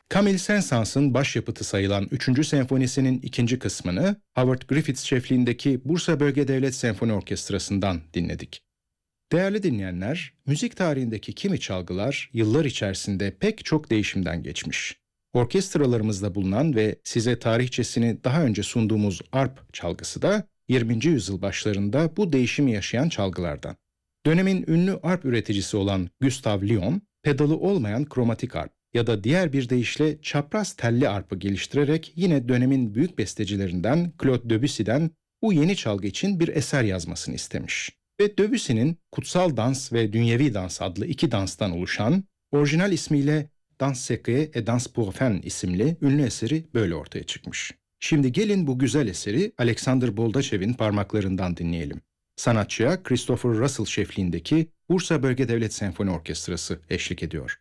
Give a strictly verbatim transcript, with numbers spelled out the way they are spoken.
Camille Saint-Saëns'ın başyapıtı sayılan üçüncü senfonisinin ikinci kısmını Howard Griffiths şefliğindeki Bursa Bölge Devlet Senfoni Orkestrası'ndan dinledik. Değerli dinleyenler, müzik tarihindeki kimi çalgılar yıllar içerisinde pek çok değişimden geçmiş. Orkestralarımızda bulunan ve size tarihçesini daha önce sunduğumuz arp çalgısı da yirminci yüzyıl başlarında bu değişimi yaşayan çalgılardan. Dönemin ünlü arp üreticisi olan Gustave Lion, pedalı olmayan kromatik arp ya da diğer bir deyişle çapraz telli arpı geliştirerek yine dönemin büyük bestecilerinden Claude Debussy'den bu yeni çalgı için bir eser yazmasını istemiş. Ve Debussy'nin Kutsal Dans ve Dünyevi Dans adlı iki danstan oluşan, orijinal ismiyle Danse Sacrée et Danse pour Enfants isimli ünlü eseri böyle ortaya çıkmış. Şimdi gelin bu güzel eseri Alexander Boldachev'in parmaklarından dinleyelim. Sanatçıya Christopher Russell şefliğindeki Bursa Bölge Devlet Senfoni Orkestrası eşlik ediyor.